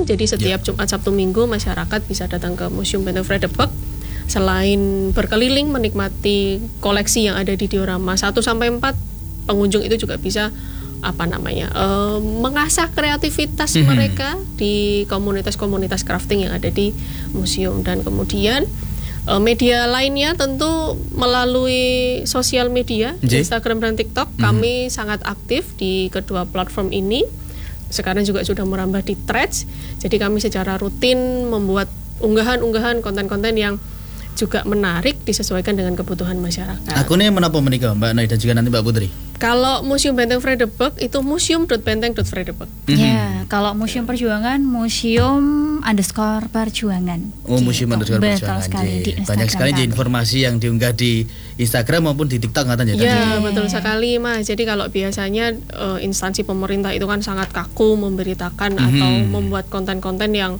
museum. Jadi setiap Jumat, Sabtu, Minggu masyarakat bisa datang ke Museum Benteng Vredenburg. Selain berkeliling menikmati koleksi yang ada di diorama 1-4, pengunjung itu juga bisa mengasah kreativitas mereka di komunitas-komunitas crafting yang ada di museum. Dan kemudian media lainnya tentu melalui sosial media, Instagram dan TikTok. Kami sangat aktif di kedua platform ini. Sekarang juga sudah merambah di Threads. Jadi kami secara rutin membuat unggahan-unggahan konten-konten yang juga menarik disesuaikan dengan kebutuhan masyarakat. Akunnya menapa menikah Mbak Nay dan juga nanti Mbak Putri? Kalau Museum Benteng Vredenburg itu museum.benteng.vredenburg. Ya, kalau Museum Perjuangan, museum_perjuangan. Oh, museum_perjuangan. Betul sekali. Banyak sekali informasi yang diunggah di Instagram maupun di TikTok katanya. Ya, betul sekali Mas. Jadi kalau biasanya instansi pemerintah itu kan sangat kaku memberitakan atau membuat konten-konten yang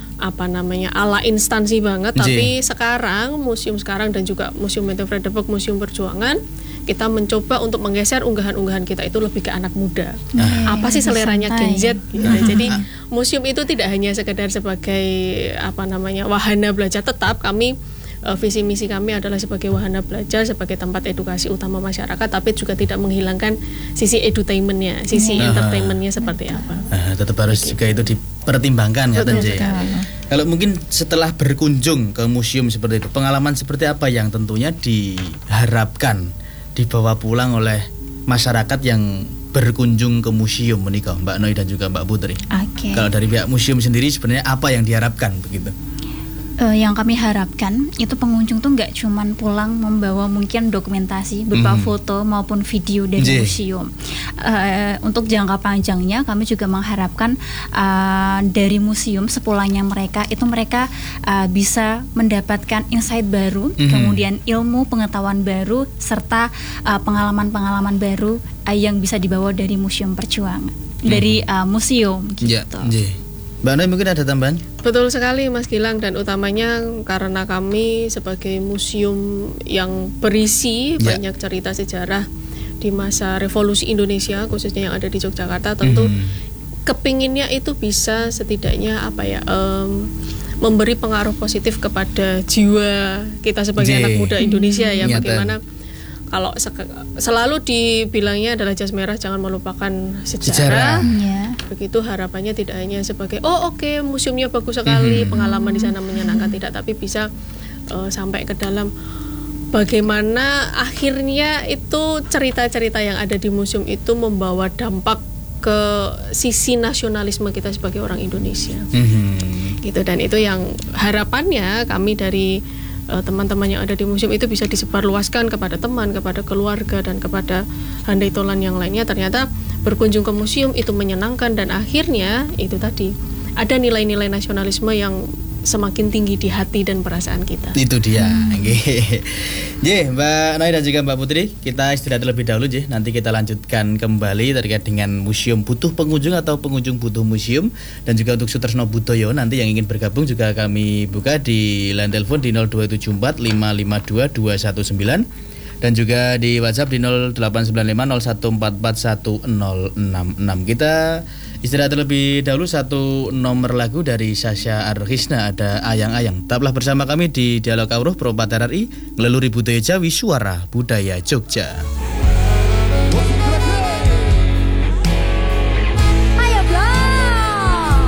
ala instansi banget. Tapi sekarang museum dan juga Museum Benteng Vredenburg, Museum Perjuangan, kita mencoba untuk menggeser unggahan-unggahan kita itu lebih ke anak muda. Apa sih seleranya Gen Z? Jadi museum itu tidak hanya sekedar sebagai wahana belajar tetap. Kami visi misi kami adalah sebagai wahana belajar, sebagai tempat edukasi utama masyarakat, tapi juga tidak menghilangkan sisi edutainmentnya, sisi entertainmentnya seperti apa. Tetap harus juga itu dipertimbangkan ya Tanje. Kalau mungkin setelah berkunjung ke museum seperti itu, pengalaman seperti apa yang tentunya diharapkan dibawa pulang oleh masyarakat yang berkunjung ke museum menikah Mbak Noy dan juga Mbak Putri? Kalau dari pihak museum sendiri sebenarnya apa yang diharapkan begitu? Yang kami harapkan itu pengunjung tuh nggak cuman pulang membawa mungkin dokumentasi berupa foto maupun video dari museum. Untuk jangka panjangnya kami juga mengharapkan dari museum sepulangnya mereka bisa mendapatkan insight baru, kemudian ilmu pengetahuan baru serta pengalaman-pengalaman baru yang bisa dibawa dari Museum Perjuangan, dari museum gitu. Mbak Noy mungkin ada tambahan? Betul sekali Mas Gilang, dan utamanya karena kami sebagai museum yang berisi banyak cerita sejarah di masa revolusi Indonesia khususnya yang ada di Yogyakarta, tentu kepinginnya itu bisa setidaknya memberi pengaruh positif kepada jiwa kita sebagai anak muda Indonesia ya. Bagaimana kalau selalu dibilangnya adalah jas merah jangan melupakan sejarah. Begitu harapannya tidak hanya sebagai museumnya bagus sekali, pengalaman di sana menyenangkan, tidak, tapi bisa sampai ke dalam bagaimana akhirnya itu cerita-cerita yang ada di museum itu membawa dampak ke sisi nasionalisme kita sebagai orang Indonesia. Gitu, dan itu yang harapannya kami dari teman-teman yang ada di museum itu bisa disebarluaskan kepada teman, kepada keluarga, dan kepada handai tolan yang lainnya. Ternyata berkunjung ke museum itu menyenangkan, dan akhirnya itu tadi ada nilai-nilai nasionalisme yang semakin tinggi di hati dan perasaan kita. Itu dia. Mbak Noy dan juga Mbak Putri, kita istirahat terlebih dahulu. Nanti kita lanjutkan kembali terkait dengan museum butuh pengunjung atau pengunjung butuh museum, dan juga untuk Sutresno Budoyo nanti yang ingin bergabung juga kami buka di line telepon di 0274 552 219 dan juga di WhatsApp di 0895 0144 1066. Kita istirahat terlebih dahulu, satu nomor lagu dari Sasha Arhisna, ada Ayang-Ayang. Tetaplah bersama kami di Dialog Kawruh Pro 4 RRI, ngeleluri budaya Jawi, suara budaya Jogja.